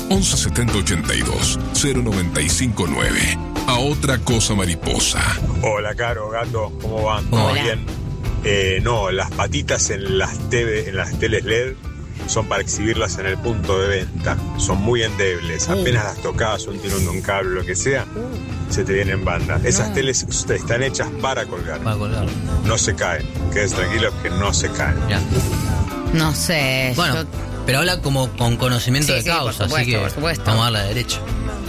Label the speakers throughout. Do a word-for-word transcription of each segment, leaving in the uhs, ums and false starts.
Speaker 1: once setenta ochenta y dos cero noventa y cinco nueve. A otra cosa mariposa.
Speaker 2: Hola, Caro, Gato, ¿cómo van? ¿Todo bien? Eh, no, las patitas en las, T V, en las teles L E D son para exhibirlas en el punto de venta. Son muy endebles. Apenas las tocas, un tirón de un cable, lo que sea, se te viene en banda. Esas teles están hechas para colgar.
Speaker 3: Para colgar.
Speaker 2: No se caen. Quedes tranquilos que no se caen.
Speaker 3: Ya.
Speaker 4: No sé.
Speaker 3: Bueno,
Speaker 4: yo...
Speaker 3: pero habla como con conocimiento
Speaker 4: Sí,
Speaker 3: de
Speaker 4: sí,
Speaker 3: causa,
Speaker 4: por supuesto,
Speaker 3: así que
Speaker 4: por supuesto.
Speaker 3: vamos a darle a la derecha.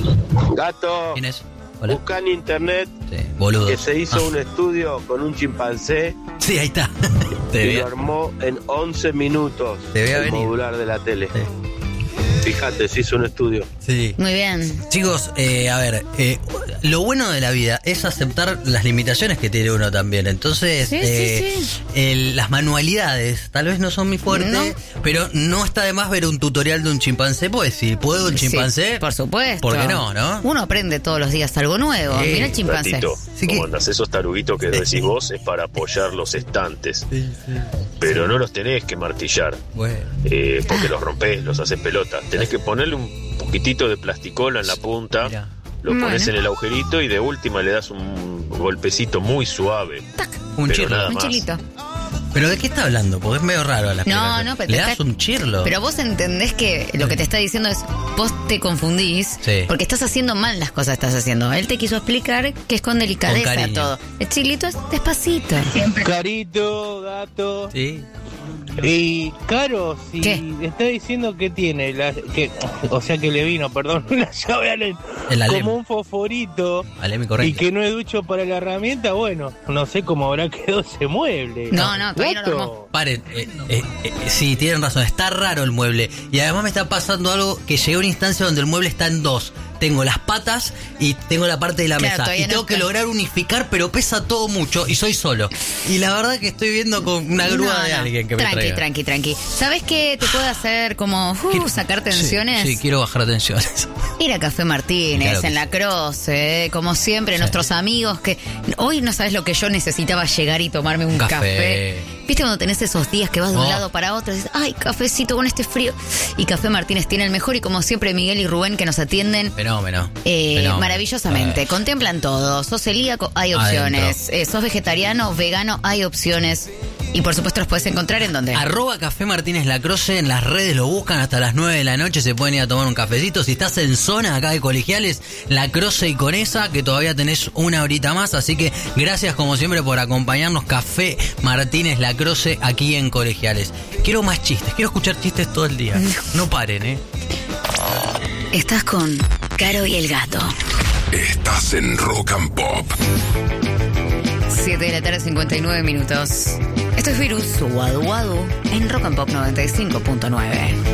Speaker 5: Gato,
Speaker 3: ¿Quién es? Hola.
Speaker 5: busca en internet
Speaker 3: Sí, boludo.
Speaker 5: que se hizo
Speaker 3: Ah.
Speaker 5: un estudio con un chimpancé
Speaker 3: Sí, ahí está. Te
Speaker 5: y
Speaker 3: veía.
Speaker 5: lo armó en once minutos
Speaker 3: Te veía
Speaker 5: el
Speaker 3: venir.
Speaker 5: modular de la tele.
Speaker 3: Sí.
Speaker 5: Fíjate, se hizo un estudio.
Speaker 3: Sí.
Speaker 4: Muy bien.
Speaker 3: Chicos, eh, a ver, eh, lo bueno de la vida es aceptar las limitaciones que tiene uno también. Entonces,
Speaker 4: Sí,
Speaker 3: eh,
Speaker 4: sí, sí.
Speaker 3: el- las manualidades tal vez no son mi fuerte,
Speaker 4: No.
Speaker 3: pero no está de más ver un tutorial de un chimpancé, pues si puedo un chimpancé,
Speaker 4: Sí, por supuesto.
Speaker 3: ¿por qué no, no?
Speaker 4: Uno aprende todos los días algo nuevo.
Speaker 3: Sí,
Speaker 4: Mira el chimpancé.
Speaker 6: Gatito,
Speaker 3: Sí que-
Speaker 6: ¿cómo andás? Esos taruguitos que decís vos es para apoyar los estantes. Pero no los tenés que martillar,
Speaker 3: Bueno.
Speaker 6: eh, porque los rompés, los haces pelota. Tenés que ponerle un poquitito de plasticola en la punta,
Speaker 3: Mirá.
Speaker 6: lo pones
Speaker 4: Bueno.
Speaker 6: en el agujerito y de última le das un golpecito muy suave.
Speaker 3: Un
Speaker 6: Pero
Speaker 3: chirlo.
Speaker 6: nada
Speaker 4: Un
Speaker 6: más.
Speaker 4: chilito.
Speaker 3: ¿Pero de qué está hablando? Porque es medio raro la
Speaker 4: No,
Speaker 3: explicación.
Speaker 4: no, pero
Speaker 3: Le
Speaker 4: te
Speaker 3: das
Speaker 4: está-
Speaker 3: un chirlo.
Speaker 4: Pero vos entendés que lo que te está diciendo es, vos te confundís,
Speaker 3: Sí.
Speaker 4: porque estás haciendo mal las cosas que estás haciendo. Él te quiso explicar que es con delicadeza
Speaker 3: Con cariño.
Speaker 4: todo. El chilito es despacito.
Speaker 7: Carito, gato.
Speaker 3: Sí.
Speaker 7: Y Caro, si
Speaker 4: ¿Qué?
Speaker 7: está diciendo que tiene, la, que, o sea que le vino, perdón, la llave Alem,
Speaker 3: El Alem.
Speaker 7: como un fosforito
Speaker 3: Alem,
Speaker 7: y
Speaker 3: correcto.
Speaker 7: que no es ducho para la herramienta, bueno, no sé cómo habrá quedado ese mueble.
Speaker 4: No, no, todavía no lo
Speaker 7: Gato.
Speaker 4: armó.
Speaker 3: Paren, eh, eh, eh, sí, tienen razón, está raro el mueble. Y además me está pasando algo que llegué a una instancia donde el mueble está en dos. Tengo las patas y tengo la parte de la
Speaker 4: Claro,
Speaker 3: mesa.
Speaker 4: todavía
Speaker 3: Y tengo
Speaker 4: no
Speaker 3: que
Speaker 4: está.
Speaker 3: lograr unificar, pero pesa todo mucho y soy solo. Y la verdad que estoy viendo con una grúa
Speaker 4: No,
Speaker 3: de
Speaker 4: no.
Speaker 3: alguien que me
Speaker 4: Tranqui,
Speaker 3: traiga.
Speaker 4: tranqui, tranqui. ¿Sabes qué te puede hacer como uh,
Speaker 3: Quiero-
Speaker 4: sacar
Speaker 3: Sí,
Speaker 4: tensiones?
Speaker 3: Sí, quiero bajar tensiones.
Speaker 4: Ir a Café Martínez,
Speaker 3: Claro que
Speaker 4: en La
Speaker 3: sí.
Speaker 4: Croce, eh, como siempre,
Speaker 3: Sí.
Speaker 4: nuestros amigos que... Hoy no sabes lo que yo necesitaba llegar y tomarme un
Speaker 3: Café.
Speaker 4: café. ¿Viste cuando tenés esos días que vas de un
Speaker 3: Oh.
Speaker 4: lado para otro y dices, ay, cafecito con este frío? Y Café Martínez tiene el mejor y como siempre Miguel y Rubén que nos atienden
Speaker 3: Fenómeno.
Speaker 4: eh,
Speaker 3: Fenómeno.
Speaker 4: maravillosamente.
Speaker 3: Eh.
Speaker 4: Contemplan todo. Sos celíaco, hay
Speaker 3: Adentro.
Speaker 4: opciones. Eh, sos vegetariano, vegano, hay opciones. Y por supuesto los puedes encontrar en donde.
Speaker 3: Arroba Café Martínez Lacroce, en las redes lo buscan hasta las nueve de la noche, se pueden ir a tomar un cafecito. Si estás en zona acá de Colegiales, Lacroce y Conesa, que todavía tenés una horita más. Así que gracias como siempre por acompañarnos, Café Martínez Lacroce aquí en Colegiales. Quiero más chistes, quiero escuchar chistes todo el día. No paren, ¿eh?
Speaker 4: Estás con Caro y el Gato.
Speaker 1: Estás en Rock and Pop.
Speaker 4: siete de la tarde, cincuenta y nueve minutos. Esto es Virus Wadu Wadu en Rock and Pop noventa y cinco punto nueve.